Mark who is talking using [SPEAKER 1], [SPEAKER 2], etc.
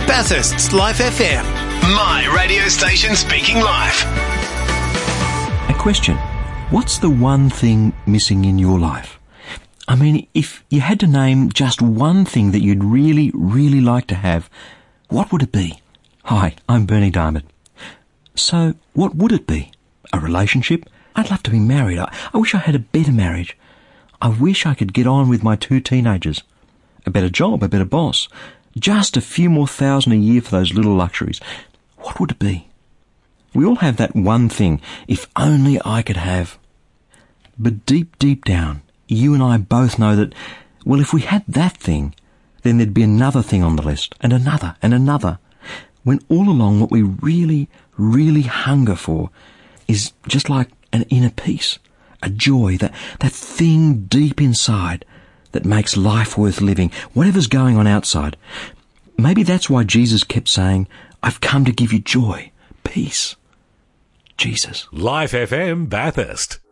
[SPEAKER 1] Bathurst's Life FM. My radio station speaking life.
[SPEAKER 2] A question. What's the one thing missing in your life? I mean, if you had to name just one thing that you'd really, really like to have, what would it be? Hi, I'm Bernie Diamond. So, what would it be? A relationship? I'd love to be married. I wish I had a better marriage. I wish I could get on with my 2 teenagers. A better job, a better boss. Just a few more thousand a year for those little luxuries. What would it be? We all have that one thing, if only I could have. But deep, deep down, you and I both know that, well, if we had that thing, then there'd be another thing on the list, and another, and another. When all along what we really, really hunger for is just like an inner peace, a joy, that thing deep inside that makes life worth living, whatever's going on outside. Maybe that's why Jesus kept saying, I've come to give you joy, peace. Jesus.
[SPEAKER 3] Life FM Bathurst.